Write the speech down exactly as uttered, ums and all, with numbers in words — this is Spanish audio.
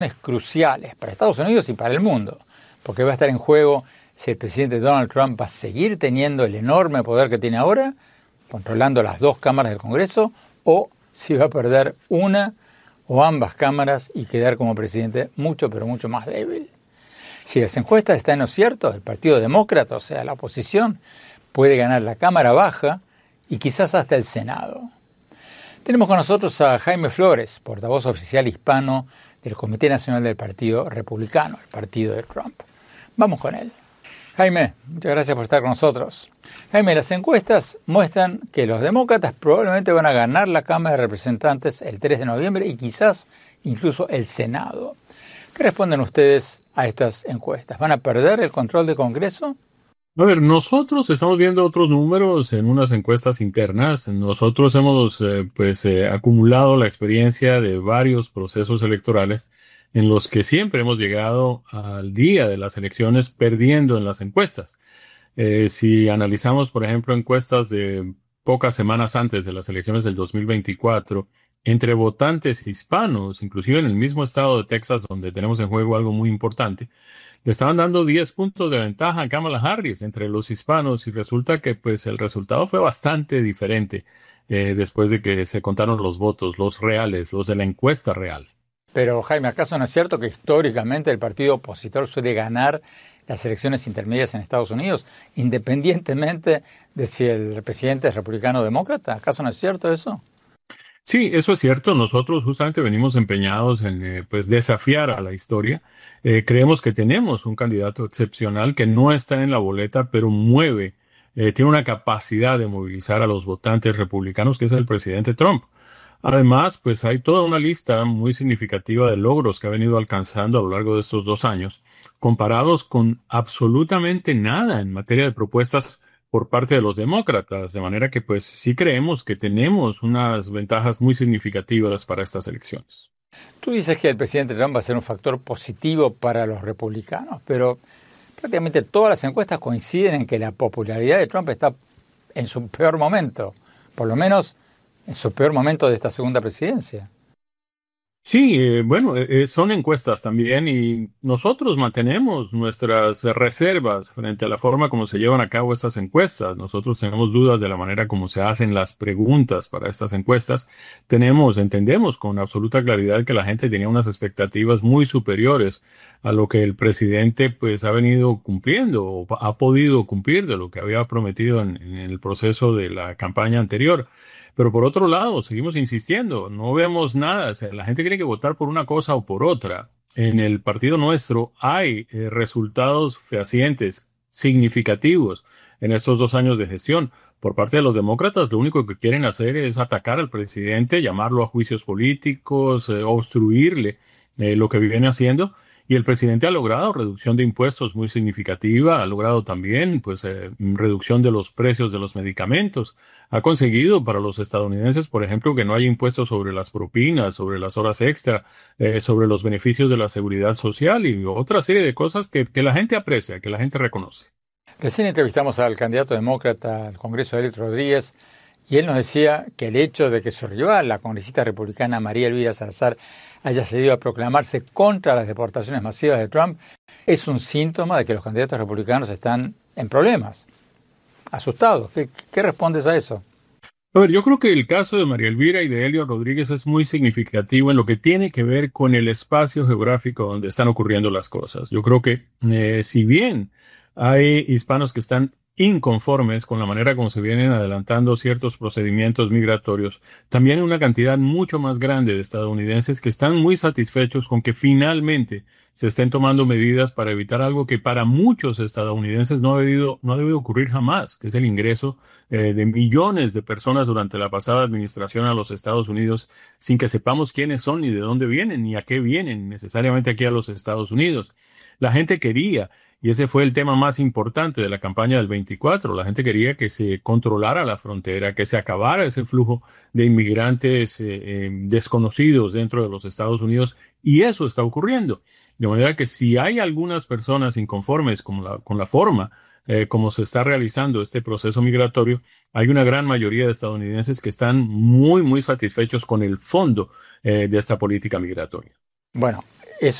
cruciales para Estados Unidos y para el mundo, porque va a estar en juego si el presidente Donald Trump va a seguir teniendo el enorme poder que tiene ahora, controlando las dos cámaras del Congreso, o si va a perder una o ambas cámaras y quedar como presidente mucho, pero mucho más débil. Si las encuestas están en lo cierto, el Partido Demócrata, o sea, la oposición, puede ganar la Cámara Baja y quizás hasta el Senado. Tenemos con nosotros a Jaime Flores, portavoz oficial hispano del Comité Nacional del Partido Republicano, el partido de Trump. Vamos con él. Jaime, muchas gracias por estar con nosotros. Jaime, las encuestas muestran que los demócratas probablemente van a ganar la Cámara de Representantes el tres de noviembre y quizás incluso el Senado. ¿Qué responden ustedes a estas encuestas? ¿Van a perder el control del Congreso? A ver, nosotros estamos viendo otros números en unas encuestas internas. Nosotros hemos eh, pues eh, acumulado la experiencia de varios procesos electorales en los que siempre hemos llegado al día de las elecciones perdiendo en las encuestas. Eh, si analizamos, por ejemplo, encuestas de pocas semanas antes de las elecciones del dos mil veinticuatro, entre votantes hispanos, inclusive en el mismo estado de Texas, donde tenemos en juego algo muy importante, le estaban dando diez puntos de ventaja a Kamala Harris entre los hispanos y resulta que pues el resultado fue bastante diferente eh, después de que se contaron los votos, los reales, los de la encuesta real. Pero Jaime, ¿acaso no es cierto que históricamente el partido opositor suele ganar las elecciones intermedias en Estados Unidos, independientemente de si el presidente es republicano o demócrata? ¿Acaso no es cierto eso? Sí, eso es cierto. Nosotros justamente venimos empeñados en eh, pues desafiar a la historia. Eh, creemos que tenemos un candidato excepcional que no está en la boleta, pero mueve, eh, tiene una capacidad de movilizar a los votantes republicanos, que es el presidente Trump. Además, pues hay toda una lista muy significativa de logros que ha venido alcanzando a lo largo de estos dos años, comparados con absolutamente nada en materia de propuestas por parte de los demócratas, de manera que pues sí creemos que tenemos unas ventajas muy significativas para estas elecciones. Tú dices que el presidente Trump va a ser un factor positivo para los republicanos, pero prácticamente todas las encuestas coinciden en que la popularidad de Trump está en su peor momento, por lo menos en su peor momento de esta segunda presidencia. Sí, eh, bueno, eh, son encuestas también y nosotros mantenemos nuestras reservas frente a la forma como se llevan a cabo estas encuestas. Nosotros tenemos dudas de la manera como se hacen las preguntas para estas encuestas. Tenemos, entendemos con absoluta claridad que la gente tenía unas expectativas muy superiores a lo que el presidente pues ha venido cumpliendo o ha podido cumplir de lo que había prometido en, en el proceso de la campaña anterior. Pero por otro lado, seguimos insistiendo, no vemos nada, o sea, la gente tiene que votar por una cosa o por otra. En el partido nuestro hay eh, resultados fehacientes, significativos en estos dos años de gestión. Por parte de los demócratas, lo único que quieren hacer es atacar al presidente, llamarlo a juicios políticos, eh, obstruirle eh, lo que viene haciendo. Y el presidente ha logrado reducción de impuestos muy significativa, ha logrado también pues eh, reducción de los precios de los medicamentos. Ha conseguido para los estadounidenses, por ejemplo, que no haya impuestos sobre las propinas, sobre las horas extra, eh, sobre los beneficios de la seguridad social y otra serie de cosas que, que la gente aprecia, que la gente reconoce. Recién entrevistamos al candidato demócrata al Congreso, Elliot Rodríguez, y él nos decía que el hecho de que su rival, la congresista republicana María Elvira Salazar, haya salido a proclamarse contra las deportaciones masivas de Trump, es un síntoma de que los candidatos republicanos están en problemas, asustados. ¿Qué, qué respondes a eso? A ver, yo creo que el caso de María Elvira y de Elliot Rodríguez es muy significativo en lo que tiene que ver con el espacio geográfico donde están ocurriendo las cosas. Yo creo que eh, si bien hay hispanos que están inconformes con la manera como se vienen adelantando ciertos procedimientos migratorios, también hay una cantidad mucho más grande de estadounidenses que están muy satisfechos con que finalmente se estén tomando medidas para evitar algo que para muchos estadounidenses no ha debido, no ha debido ocurrir jamás, que es el ingreso eh, de millones de personas durante la pasada administración a los Estados Unidos sin que sepamos quiénes son, ni de dónde vienen, ni a qué vienen necesariamente aquí a los Estados Unidos. La gente quería, y ese fue el tema más importante de la campaña del veinticuatro. La gente quería que se controlara la frontera, que se acabara ese flujo de inmigrantes eh, eh, desconocidos dentro de los Estados Unidos, y eso está ocurriendo. De manera que si hay algunas personas inconformes con la, con la forma eh, como se está realizando este proceso migratorio, hay una gran mayoría de estadounidenses que están muy, muy satisfechos con el fondo eh, de esta política migratoria. Bueno,